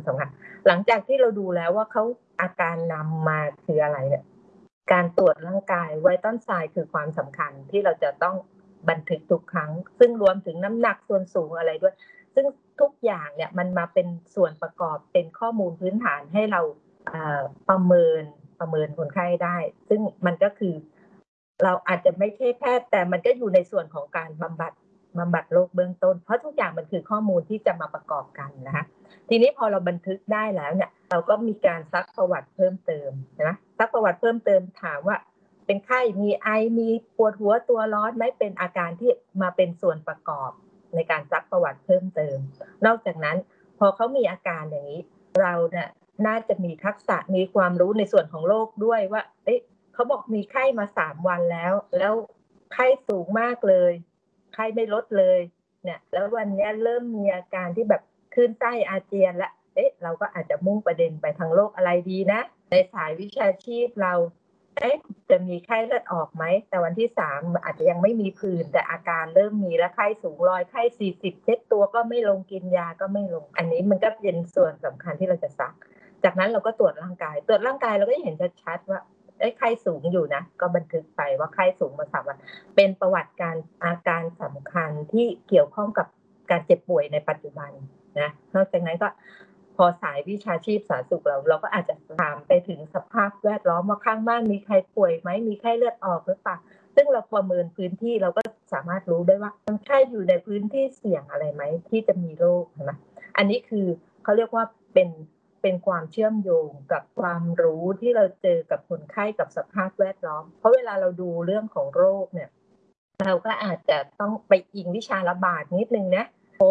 สำคัญหลังจากที่เราดูแล้วว่าเขาอาการนำมาคืออะไรเนี่ยการตรวจร่างกายไวตัลไซน์คือความสำคัญที่เราจะต้องบันทึกทุกครั้งซึ่งรวมถึงน้ำหนักส่วนสูงอะไรด้วยซึ่งทุกอย่างเนี่ยมันมาเป็นส่วนประกอบเป็นข้อมูลพื้นฐานให้เราประเมินคนไข้ได้ซึ่งมันก็คือเราอาจจะไม่ใช่แพทย์แต่มันก็อยู่ในส่วนของการบำบัดโรคเบื้องต้นเพราะทุกอย่างมันคือข้อมูลที่จะมาประกอบกันนะคะทีนี้พอเราบันทึกได้แล้วเนี่ยเราก็มีการซักประวัติเพิ่มเติมนะซักประวัติเพิ่มเติมถามว่าเป็นไข้มีไอมีปวดหัวตัวร้อนไหมเป็นอาการที่มาเป็นส่วนประกอบในการซักประวัติเพิ่มเติมนอกจากนั้นพอเขามีอาการอย่างนี้เราเนี่ยน่าจะมีทักษะมีความรู้ในส่วนของโรคด้วยว่าเขาบอกมีไข้มา3 วันแล้วไข้สูงมากเลยไข้ไม่ลดเลยเนี่ยแล้ววันนี้เริ่มมีอาการที่แบบคลื่นไส้อาเจียนแล้วเราก็อาจจะมุ่งประเด็นไปทางโรคอะไรดีนะในสายวิชาชีพเราจะมีไข้เลือดออกไหมแต่วันที่3อาจจะยังไม่มีผื่นแต่อาการเริ่มมีแล้วไข้สูงไข้40เช็ดตัวก็ไม่ลงกินยาก็ไม่ลงอันนี้มันก็เป็นส่วนสำคัญที่เราจะซักจากนั้นเราก็ตรวจร่างกายเราก็จะเห็นชัดๆว่าไข้สูงอยู่นะก็บันทึกไปว่าไข้สูงมา3 วันเป็นประวัติอาการสำคัญที่เกี่ยวข้องกับการเจ็บป่วยในปัจจุบันนะนอกจากนั้นก็พอสายวิชาชีพสาธารณสุขเราก็อาจจะถามไปถึงสภาพแวดล้อมว่าข้างบ้านมีใครป่วยไหมมีไข้เลือดออกหรือเปล่าซึ่งเราประเมินพื้นที่เราก็สามารถรู้ได้ว่าคนไข้อยู่ในพื้นที่เสี่ยงอะไรไหมที่จะมีโรคนะอันนี้คือเขาเรียกว่าเป็นความเชื่อมโยงกับความรู้ที่เราเจอกับคนไข้กับสภาพแวดล้อมเพราะเวลาเราดูเรื่องของโรคเนี่ยเราก็อาจจะต้องไปอิงวิชาระบาดนิดนึงนะ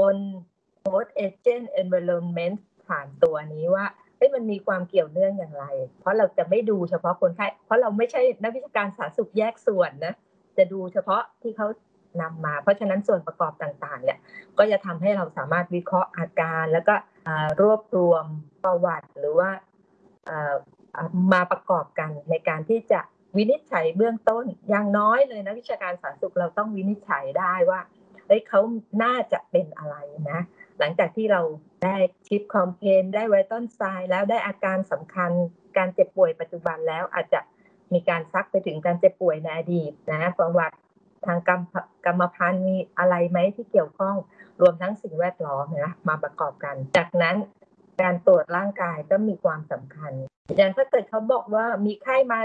host agent environment ผ่านตัวนี้ว่ามันมีความเกี่ยวเนื่องอย่างไรเพราะเราจะไม่ดูเฉพาะคนไข้เพราะเราไม่ใช่นักวิชาการสาธารณสุขแยกส่วนนะจะดูเฉพาะที่เขานำมาเพราะฉะนั้นส่วนประกอบต่างๆเนี่ยก็จะทำให้เราสามารถวิเคราะห์อาการแล้วก็รวบรวมประวัติหรือว่ามาประกอบกันในการที่จะวินิจฉัยเบื้องต้นอย่างน้อยเลยนะวิชาการสาธารณสุขเราต้องวินิจฉัยได้ว่าเขาน่าจะเป็นอะไรนะหลังจากที่เราได้ชิปคอมเพนได้ไวตัลไซน์แล้วได้อาการสำคัญการเจ็บป่วยปัจจุบันแล้วอาจจะมีการซักไปถึงการเจ็บป่วยในอดีตนะประวัติทางกรรมพันธุ์มีอะไรไหมที่เกี่ยวข้องรวมทั้งสิ่งแวดล้อมนะมาประกอบกันจากนั้นการตรวจร่างกายก็มีความสำคัญอย่างถ้าเกิดเขาบอกว่ามีไข้มา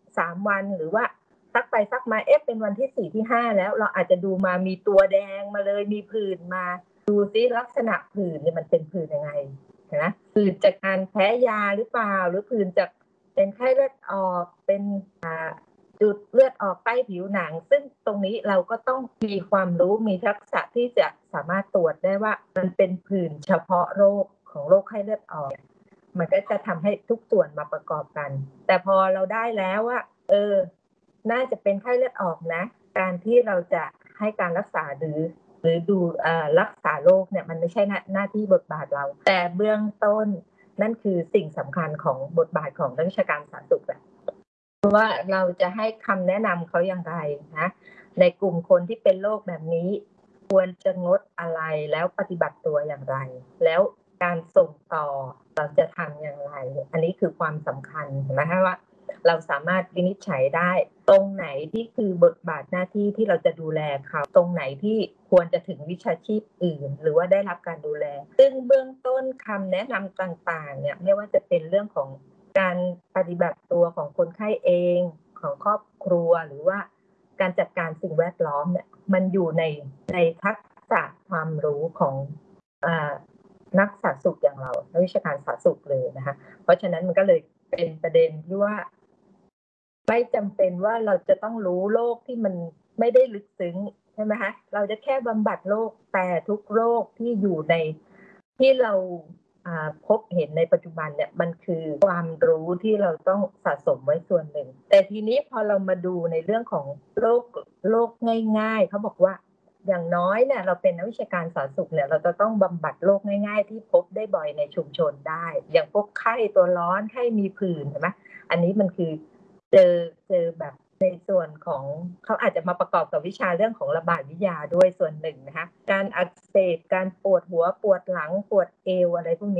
3 วันหรือว่าซักไปซักมาเป็นวันที่4ที่5แล้วเราอาจจะดูมามีตัวแดงมาเลยมีผื่นมาดูซิลักษณะผื่นเนี่ยมันเป็นผื่นยังไงนะผื่นจากการแพ้ยาหรือเปล่าหรือผื่นจากเป็นไข้เลือดออกเป็นจุดเลือดออกใต้ผิวหนังซึ่งตรงนี้เราก็ต้องมีความรู้มีทักษะที่จะสามารถตรวจได้ว่ามันเป็นผื่นเฉพาะโรคของโรคไข้เลือดออกมันก็จะทำให้ทุกส่วนมาประกอบกันแต่พอเราได้แล้วว่าน่าจะเป็นไข้เลือดออกนะการที่เราจะให้การรักษาหรือดูรักษาโรคเนี่ยมันไม่ใช่หน้าที่บทบาทเราแต่เบื้องต้นนั่นคือสิ่งสำคัญของบทบาทของนักวิชาการสาธารณสุขว่าเราจะให้คำแนะนำเขาอย่างไรนะในกลุ่มคนที่เป็นโรคแบบนี้ควรจะงดอะไรแล้วปฏิบัติตัวอย่างไรแล้วการส่งต่อเราจะทำอย่างไรอันนี้คือความสำคัญนะคะว่าเราสามารถวินิจฉัยได้ตรงไหนที่คือบทบาทหน้าที่ที่เราจะดูแลเขาตรงไหนที่ควรจะถึงวิชาชีพอื่นหรือว่าได้รับการดูแลซึ่งเบื้องต้นคำแนะนำต่างๆเนี่ยไม่ว่าจะเป็นเรื่องของการปฏิบัติตัวของคนไข้เองของครอบครัวหรือว่าการจัดการสิ่งแวดล้อมเนี่ยมันอยู่ในทักษะความรู้ของนักสาธารณสุขอย่างเรานักวิชาการสาธารณสุขเลยนะคะเพราะฉะนั้นมันก็เลยเป็นประเด็นที่ว่าไม่จำเป็นว่าเราจะต้องรู้โรคที่มันไม่ได้ลึกซึ้งใช่ไหมคะเราจะแค่บำบัดโรคแต่ทุกโรคที่อยู่ในที่เราพบเห็นในปัจจุบันเนี่ยมันคือความรู้ที่เราต้องสะสมไว้ส่วนหนึ่งแต่ทีนี้พอเรามาดูในเรื่องของโรคง่ายๆเขาบอกว่าอย่างน้อยเนี่ยเราเป็นนักวิชาการสาธารณสุขเนี่ยเราจะต้องบำบัดโรคง่ายๆที่พบได้บ่อยในชุมชนได้อย่างพวกไข้ตัวร้อนไข้มีผื่นใช่ไหมอันนี้มันคือเจอแบบในส่วนของเขาอาจจะมาประกอบกับวิชาเรื่องของระบาดวิทยาด้วยส่วนหนึ่งนะคะการอักเสบการปวดหัวปวดหลังปวดเอวอะไรพวกนี้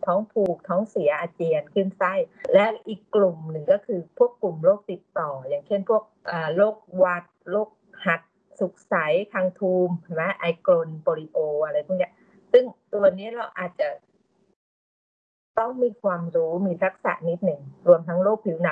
ท้องผูกท้องเสียอาเจียนคลื่นไส้และอีกกลุ่มหนึ่งก็คือพวกกลุ่มโรคติดต่ออย่างเช่นพวกโรคหวัดโรคหัดสุกใสคังทูมใช่ไหมไอกรนโปลิโออะไรพวกนี้ซึ่งตัวนี้เราอาจจะต้องมีความรู้มีทักษะนิดหนึ่งรวมทั้งโรคผิวหนัง